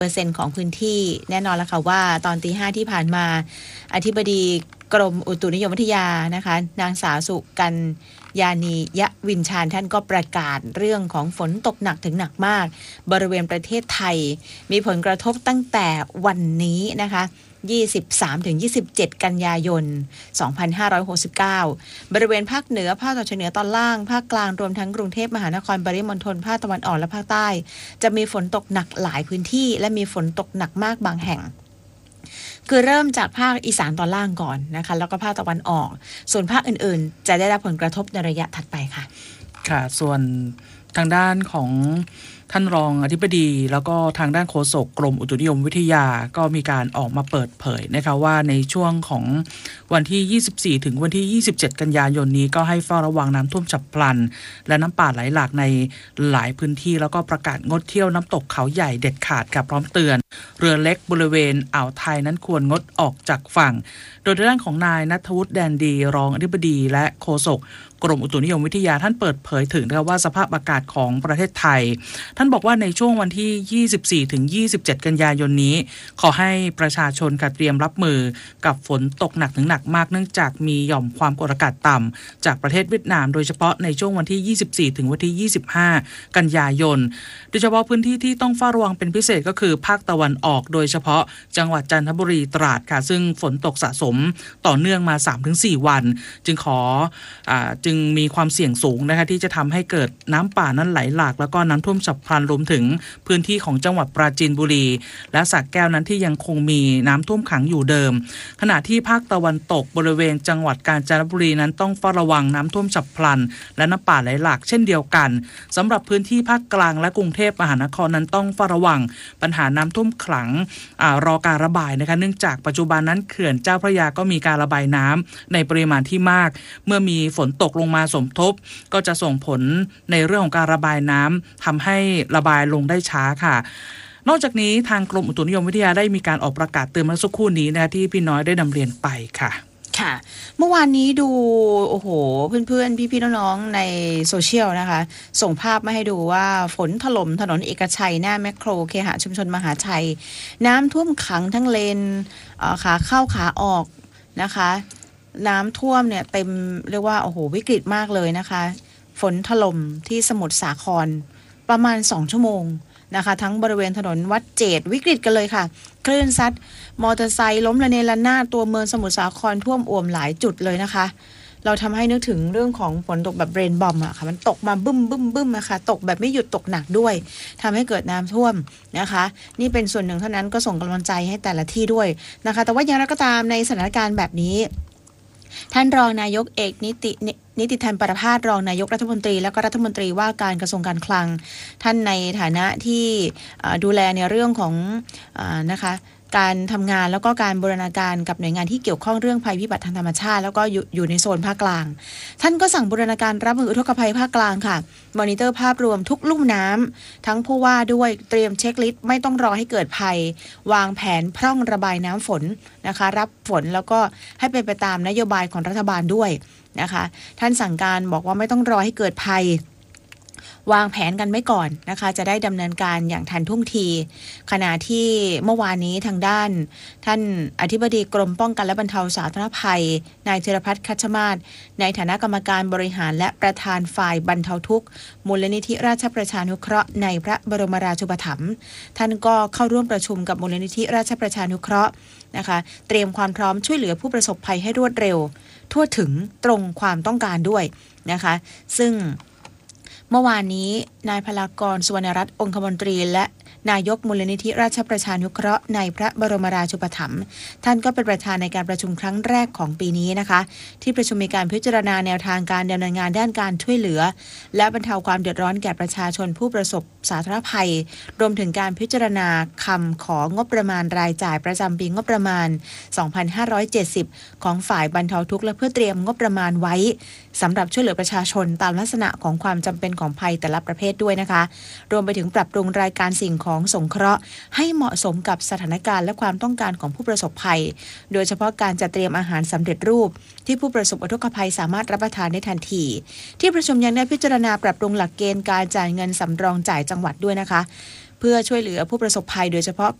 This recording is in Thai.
10%ของพื้นที่แน่นอนแล้วค่ะว่าตอนตี 5ที่ผ่านมาอธิบดีกรมอุตุนิยมวิทยานะคะนางสาวสุกัญญานียะวินชาญท่านก็ประกาศเรื่องของฝนตกหนักถึงหนักมากบริเวณประเทศไทยมีผลกระทบตั้งแต่วันนี้นะคะ23-27 กันยายน 2569 บริเวณภาคเหนือภาคตะวันออกเฉียงเหนือตอนล่างภาคกลางรวมทั้งกรุงเทพมหานครปริมณฑลภาคตะวันออกและภาคใต้จะมีฝนตกหนักหลายพื้นที่และมีฝนตกหนักมากบางแห่งคือเริ่มจากภาคอีสานตอนล่างก่อนนะคะแล้วก็ภาคตะวันออกส่วนภาคอื่นๆจะได้รับผลกระทบในระยะถัดไปค่ะค่ะส่วนทางด้านของท่านรองอธิบดีแล้วก็ทางด้านโฆษกกรมอุตุนิยมวิทยาก็มีการออกมาเปิดเผยนะคะว่าในช่วงของวันที่24ถึงวันที่27กันยายนนี้ก็ให้เฝ้าระวังน้ำท่วมฉับพลันและน้ำป่าไหลหลากในหลายพื้นที่แล้วก็ประกาศงดเที่ยวน้ำตกเขาใหญ่เด็ดขาดค่ะพร้อมเตือนเรือเล็กบริเวณอ่าวไทยนั้นควรงดออกจากฝั่งโดยด้านของนายณัฐวุฒิแดนดีรองอธิบดีและโฆษกกรมอุตุนิยมวิทยาท่านเปิดเผยถึงว่าสภาพอากาศของประเทศไทยท่านบอกว่าในช่วงวันที่24ถึง27กันยายนนี้ขอให้ประชาชนเตรียมรับมือกับฝนตกหนักถึงหนักมากเนื่องจากมีหย่อมความกดอากาศต่ำจากประเทศเวียดนามโดยเฉพาะในช่วงวันที่24ถึงวันที่25กันยายนโดยเฉพาะพื้นที่ที่ต้องเฝ้าระวังเป็นพิเศษก็คือภาคตะวันออกโดยเฉพาะจังหวัดจันทบุรีตราดค่ะซึ่งฝนตกสะสมต่อเนื่องมา 3-4 วันจึงมีความเสี่ยงสูงนะคะที่จะทำให้เกิดน้ำป่านั้นไหลหลากแล้วก็น้ำท่วมฉับพลันรวมถึงพื้นที่ของจังหวัดปราจีนบุรีและสระแก้วนั้นที่ยังคงมีน้ำท่วมขังอยู่เดิมขณะที่ภาคตะวันตกบริเวณจังหวัดกาญจนบุรีนั้นต้องเฝ้าระวังน้ำท่วมฉับพลันและน้ำป่าไหลหลากเช่นเดียวกันสำหรับพื้นที่ภาคกลางและกรุงเทพมหานครนั้นต้องเฝ้าระวังปัญหาน้ำท่วมขังรอการระบายนะคะเนื่องจากปัจจุบันนั้นเขื่อนเจ้าพระยาก็มีการระบายน้ำในปริมาณที่มากเมื่อมีฝนตกลงมาสมทบก็จะส่งผลในเรื่องของการระบายน้ำทำให้ระบายลงได้ช้าค่ะนอกจากนี้ทางกรมอุตุนิยมวิทยาได้มีการออกประกาศเตือนเมื่อสักครู่นี้นะที่พี่น้อยได้นำเรียนไปค่ะค่ะเมื่อวานนี้ดูโอ้โหเพื่อนๆพี่ๆน้องๆในโซเชียลนะคะส่งภาพมาให้ดูว่าฝนถล่มถนนเอกชัยหน้าแมคโครเคหะชุมชนมหาชัยน้ำท่วมขังทั้งเลนขาเข้าขาออกนะคะน้ำท่วมเนี่ยเต็มเรียกว่าโอ้โหวิกฤตมากเลยนะคะฝนถล่มที่สมุทรสาครประมาณ2ชั่วโมงนะคะทั้งบริเวณถนนวัดเจดวิกฤตกันเลยค่ะคลื่นซัดมอเตอร์ไซค์ล้มระเนระนาดตัวเมืองสมุทรสาครท่วมอ่วมหลายจุดเลยนะคะเราทำให้นึกถึงเรื่องของฝนตกแบบเรนบอมอะค่ะมันตกมาบึ้มบึ้มบึ้มนะคะตกแบบไม่หยุดตกหนักด้วยทำให้เกิดน้ำท่วมนะคะนี่เป็นส่วนหนึ่งเท่านั้นก็ส่งกำลังใจให้แต่ละที่ด้วยนะคะแต่ว่าอย่างไรก็ตามในสถานการณ์แบบนี้ท่านรองนายกเอกนิติธรรมประภาสรองนายกรัฐมนตรีและก็รัฐมนตรีว่าการกระทรวงการคลังท่านในฐานะที่ดูแลในเรื่องของนะคะการทำงานแล้วก็การบูรณาการกับหน่วยงานที่เกี่ยวข้องเรื่องภัยพิบัติทางธรรมชาติแล้วก็อยู่ในโซนภาคกลางท่านก็สั่งบูรณาการรับมืออุทกภัยภาคกลางค่ะมอนิเตอร์ภาพรวมทุกลุ่มน้ำทั้งผู้ว่าด้วยเตรียมเช็คลิสต์ไม่ต้องรอให้เกิดภัยวางแผนพร่องระบายน้ำฝนนะคะรับฝนแล้วก็ให้เป็นไปตามนโยบายของรัฐบาลด้วยนะคะท่านสั่งการบอกว่าไม่ต้องรอให้เกิดภัยวางแผนกันไว้ก่อนนะคะจะได้ดำเนินการอย่างทันท่วงทีขณะที่เมื่อวานนี้ทางด้านท่านอธิบดีกรมป้องกันและบรรเทาสาธารณภัยนายธีรพัฒน์คัชมาศในฐานะกรรมการบริหารและประธานฝ่ายบรรเทาทุกข์มูลนิธิราชประชานุเคราะห์ในพระบรมราชูปถัมภ์ท่านก็เข้าร่วมประชุมกับมูลนิธิราชประชานุเคราะห์นะคะเตรียมความพร้อมช่วยเหลือผู้ประสบภัยให้รวดเร็วทั่วถึงตรงความต้องการด้วยนะคะซึ่งเมื่อวานนี้นายพลากรสุวรรณรัตน์องคมนตรีและนายกมูลนิธิราชประชานุเคราะห์ในพระบรมราชูปถัมภ์ท่านก็เป็นประธานในการประชุมครั้งแรกของปีนี้นะคะที่ประชุมมีการพิจารณาแนวทางการดำเนินงานด้านการช่วยเหลือและบรรเทาความเดือดร้อนแก่ประชาชนผู้ประสบสาธารณภัยรวมถึงการพิจารณาคำของบประมาณรายจ่ายประจำปีงบประมาณ 2570 ของฝ่ายบรรเทาทุกข์และเพื่อเตรียมงบประมาณไว้สำหรับช่วยเหลือประชาชนตามลักษณะของความจำเป็นของภัยแต่ละประเภทด้วยนะคะรวมไปถึงปรับปรุงรายการสิ่งของสงเคราะห์ให้เหมาะสมกับสถานการณ์และความต้องการของผู้ประสบภัยโดยเฉพาะการจัดเตรียมอาหารสำเร็จรูปที่ผู้ประสบอุทกภัยสามารถรับประทานได้ทันทีที่ประชุมยังได้พิจารณาปรับปรุงหลักเกณฑ์การจ่ายเงินสำรองจ่ายจังหวัดด้วยนะคะเพื่อช่วยเหลือผู้ประสบภัยโดยเฉพาะ